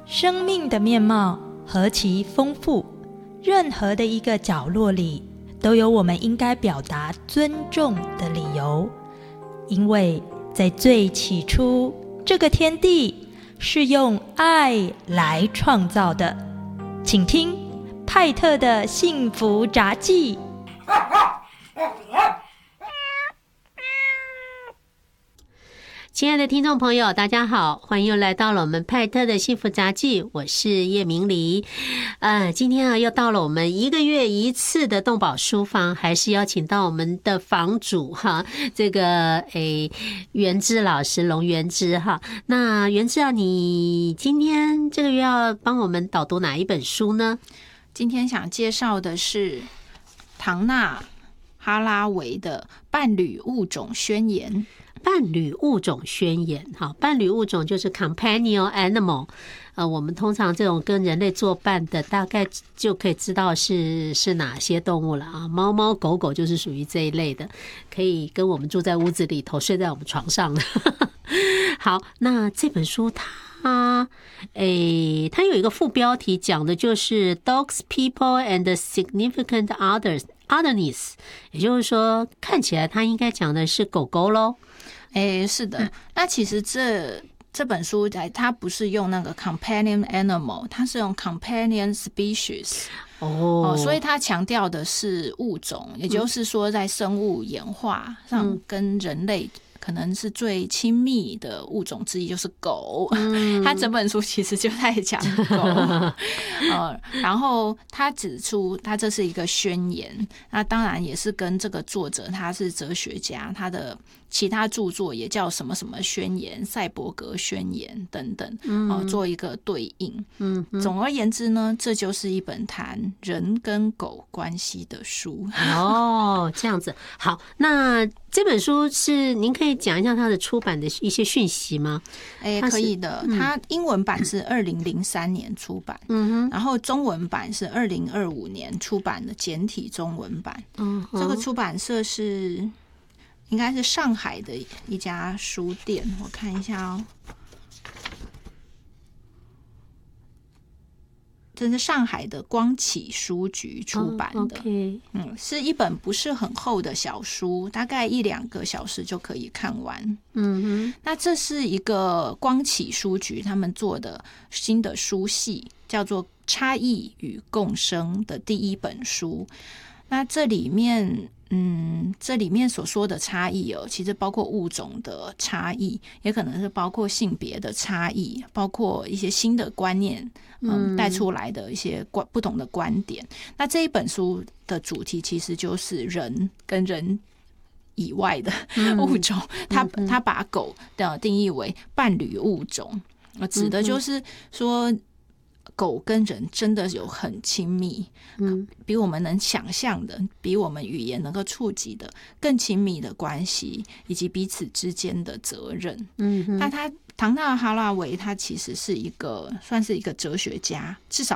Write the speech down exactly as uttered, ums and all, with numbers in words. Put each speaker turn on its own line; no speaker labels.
生命的面貌何其丰富，任何的一个角落里都有我们应该表达尊重的理由。因为在最起初，这个天地是用爱来创造的。请听派特的幸福杂记。
亲爱的听众朋友，大家好，欢迎又来到了我们派特的幸福杂记，我是叶明黎。呃，今天啊，又到了我们一个月一次的动保书房，还是邀请到我们的房主哈，这个诶元之老师龙元之哈。那元之啊，你今天这个月要帮我们导读哪一本书呢？
今天想介绍的是唐纳哈拉维的《伴侣物种宣言》。
伴侣物种宣言，哈，伴侣物种就是 companion animal， 呃，我们通常这种跟人类作伴的，大概就可以知道是是哪些动物了啊。猫猫狗狗就是属于这一类的，可以跟我们住在屋子里头，睡在我们床上的。好，那这本书它，诶，它有一个副标题，讲的就是 Dogs, People and Significant Others Otherness， 也就是说，看起来它应该讲的是狗狗咯。
哎，是的，那其实这这本书它不是用那个 companion animal， 它是用 companion species。
哦，
所以它强调的是物种，也就是说在生物演化上跟人类可能是最亲密的物种之一，就是狗。嗯、他整本书其实就在讲狗，呃，然后他指出，他这是一个宣言，那当然也是跟这个作者他是哲学家，他的其他著作也叫什么什么宣言、赛博格宣言等等，呃、做一个对应。嗯，总而言之呢，这就是一本谈人跟狗关系的书。
哦，这样子。好，那这本书是您可以讲一下它的出版的一些讯息吗？
哎，可以的。嗯、它英文版是二零零三年出版，嗯哼，然后中文版是二零二五年出版的简体中文版。嗯，这个出版社是应该是上海的一家书店，我看一下哦。这是上海的光启书局出版的， oh, okay. 嗯，是一本不是很厚的小书，大概一两个小时就可以看完。嗯哼，那这是一个光启书局他们做的新的书系，叫做《差异与共生》的第一本书。那这里面嗯，这里面所说的差异哦，其实包括物种的差异，也可能是包括性别的差异，包括一些新的观念，嗯，带出来的一些观不同的观点。那这一本书的主题其实就是人跟人以外的物种，他他把狗的定义为伴侣物种，指的就是说，狗跟人真的有很亲密，嗯，比我们能想象的，比我们语言能够触及的更亲密的关系，以及彼此之间的责任。嗯，那他唐纳哈拉维他其实是一个算是一个哲学家，至少